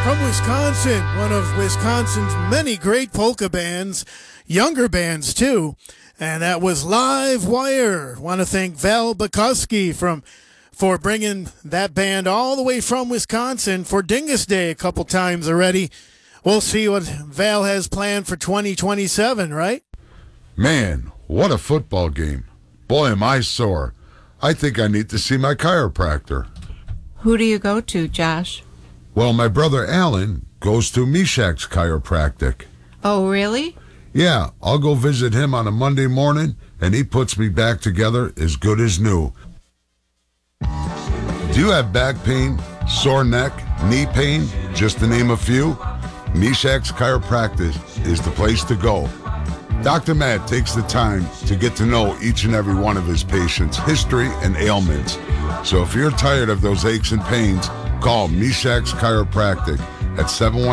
From Wisconsin, one of Wisconsin's many great polka bands, younger bands too, and that was Live Wire. Want to thank Val Bukowski for bringing that band all the way from Wisconsin for Dingus Day a couple times already. We'll see what Val has planned for 2027, right? Man, what a football game. Boy, am I sore. I think I need to see my chiropractor. Who do you go to, Josh? Well, my brother Alan goes to Meshach's Chiropractic. Oh, really? Yeah, I'll go visit him on a Monday morning, and he puts me back together as good as new. Do you have back pain, sore neck, knee pain, just to name a few? Meshach's Chiropractic is the place to go. Dr. Matt takes the time to get to know each and every one of his patients' history and ailments. So if you're tired of those aches and pains, call Meshach's Chiropractic at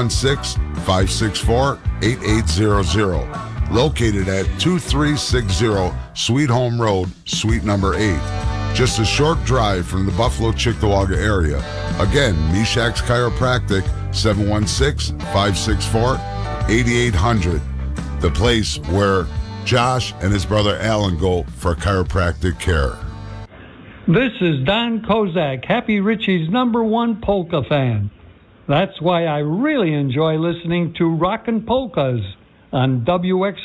716-564-8800. Located at 2360 Sweet Home Road, Suite number 8. Just a short drive from the Buffalo Cheektowaga area. Again, Meshach's Chiropractic, 716-564-8800. The place where Josh and his brother Alan go for chiropractic care. This is Don Kozak, Happy Richie's #1 polka fan. That's why I really enjoy listening to Rockin' Polkas on WX